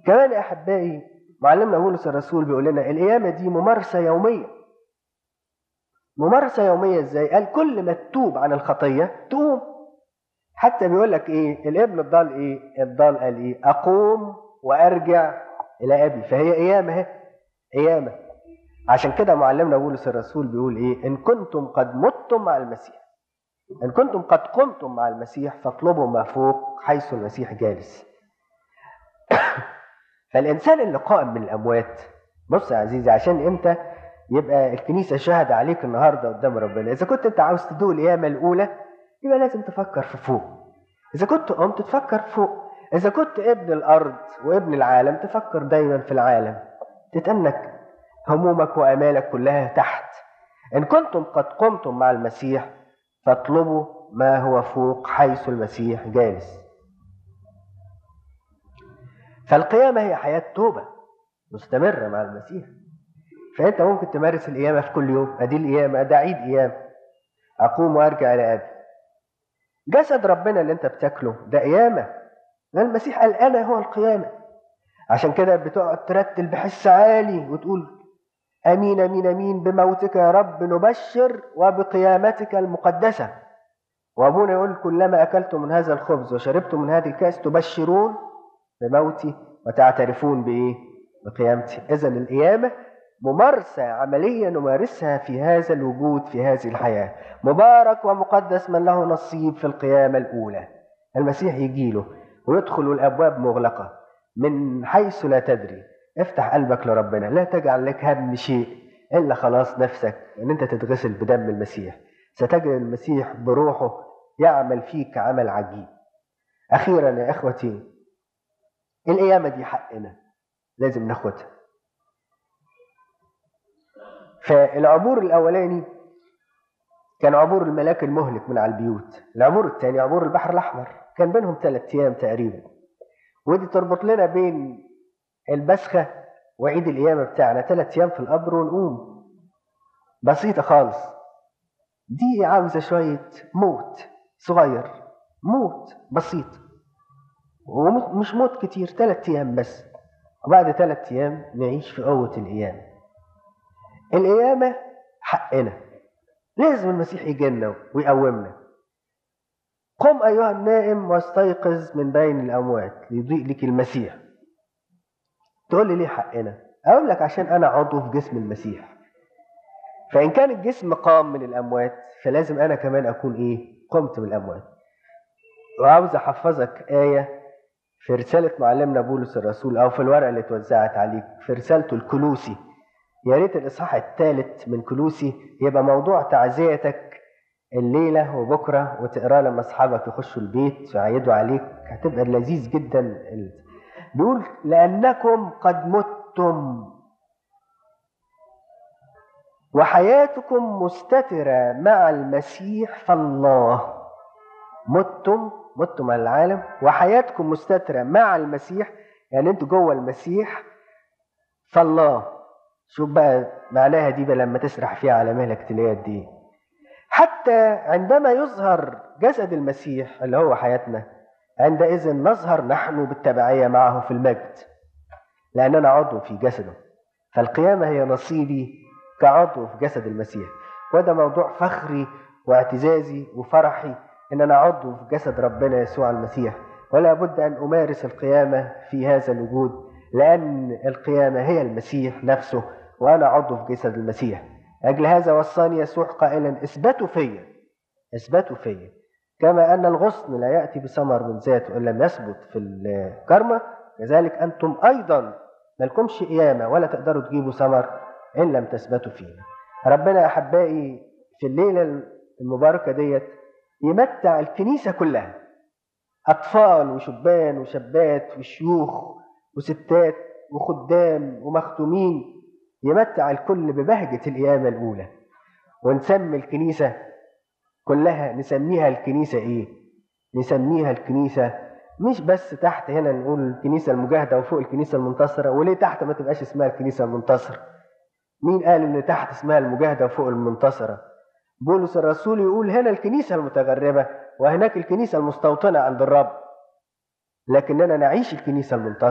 كمان يا أحبائي معلمنا بولس الرسول بيقول لنا القيامة دي ممارسة يومية. ممارسة يومية ازاي؟ قال كل ما تتوب عن الخطية تقوم. حتى بيقول لك ايه الابن الضال، ايه الضال قال ايه؟ اقوم وارجع الى ابي. فهي قيامة اهي، قيامة. عشان كده معلمنا بولس الرسول بيقول ايه؟ ان كنتم قد متم مع المسيح، ان كنتم قد قمتم مع المسيح فاطلبوا ما فوق حيث المسيح جالس. فالإنسان اللي قائم من الأموات، بص يا عزيزي، عشان أنت يبقى الكنيسة شهد عليك النهاردة قدام ربنا، إذا كنت أنت عاوز تدوق القيامة الأولى يبقى لازم تفكر في فوق. إذا كنت قمت تفكر فوق. إذا كنت ابن الأرض وابن العالم تفكر دايما في العالم، تتأنك همومك وأمالك كلها تحت. إن كنتم قد قمتم مع المسيح فاطلبوا ما هو فوق حيث المسيح جالس. فالقيامة هي حياة توبة مستمرة مع المسيح. فأنت ممكن تمارس القيامة في كل يوم. أدي القيامة، ده عيد قيامة، أقوم وأرجع إلى أبي. جسد ربنا اللي أنت بتاكله ده قيامة. المسيح قال أنا هو القيامة. عشان كده بتقعد ترتل بحس عالي وتقول أمين أمين أمين بموتك يا رب نبشر وبقيامتك المقدسة. وأبونا يقول كلما أكلتم من هذا الخبز وشربتم من هذه الكأس تبشرون بموتي وتعترفون بإيه؟ بقيامتي. إذن القيامة ممارسة عملية نمارسها في هذا الوجود، في هذه الحياة. مبارك ومقدس من له نصيب في القيامة الأولى. المسيح يجيله ويدخل الأبواب مغلقة من حيث لا تدري. افتح قلبك لربنا، لا تجعل لك هم شيء إلا خلاص نفسك أن أنت تتغسل بدم المسيح. ستجد المسيح بروحه يعمل فيك عمل عجيب. أخيرا يا إخوتي، القيامة دي حقنا لازم ناخدها. فالعبور الأولاني كان عبور الملاك المهلك من على البيوت. العبور الثاني عبور البحر الأحمر، كان بينهم 3 أيام تقريبا. ودي تربط لنا بين البسخة وعيد القيامة بتاعنا، 3 أيام في القبر ونقوم. بسيطة خالص. دي عاوزة شوية موت صغير، موت بسيط، ومش موت كتير، 3 أيام بس. وبعد 3 أيام نعيش في قوة القيامة. القيامة حقنا، لازم المسيح يجينا ويقومنا. قم أيها النائم واستيقظ من بين الأموات ليضيء لك المسيح. تقول لي ليه حقنا؟ أقول لك عشان أنا عضو في جسم المسيح. فإن كان الجسم قام من الأموات فلازم أنا كمان أكون إيه؟ قمت من الأموات. وعاوز أحفظك آية في رسالة معلمنا بولس الرسول، أو في الورقة اللي اتوزعت عليك في رسالته الكلوسي. يا ريت الإصحاح 3 من كلوسي يبقى موضوع تعزيتك الليلة وبكرة، وتقرأ لما أصحابك يخشوا البيت ويعيدوا عليك، هتبقى لذيذ جدا. بيقول لأنكم قد متم وحياتكم مستترة مع المسيح فالله. متم على العالم وحياتكم مستترة مع المسيح، يعني انتوا جوه المسيح فالله. شوف بقى معناها دي بقى لما تسرح فيها على مهلك تلاقيها دي. حتى عندما يظهر جسد المسيح اللي هو حياتنا، عندئذ نظهر نحن بالتبعية معه في المجد، لأننا عضو في جسده. فالقيامة هي نصيبي كعضو في جسد المسيح. وده موضوع فخري واعتزازي وفرحي إن أنا عضو في جسد ربنا يسوع المسيح. ولا بد أن أمارس القيامة في هذا الوجود، لأن القيامة هي المسيح نفسه وأنا عضو في جسد المسيح. أجل هذا وصاني يسوع قائلا اثبتوا فيا، اثبتوا فيا كما أن الغصن لا يأتي بثمر من ذاته إن لم يثبت في الكرمة، كذلك أنتم أيضا مالكمش قيامة ولا تقدروا تجيبوا ثمر إن لم تثبتوا فينا. ربنا أحبائي في الليلة المباركة ديت يمتع الكنيسة كلها، أطفال وشبان وشابات وشيوخ وستات وخدام ومختومين، يمتع الكل ببهجة القيامة الأولى. ونسمي الكنيسة كلها، نسميها الكنيسة إيه؟ نسميها الكنيسة مش بس تحت هنا نقول الكنيسة المجاهدة وفوق الكنيسة المنتصرة. وليه تحت ما تبقاش اسمها الكنيسة المنتصرة؟ مين قال ان تحت اسمها المجاهدة وفوق المنتصرة؟ بولس الرسول يقول هنا الكنيسة المتغربة وهناك الكنيسة المستوطنة عند الرب، لكننا نعيش الكنيسة المنتصرة.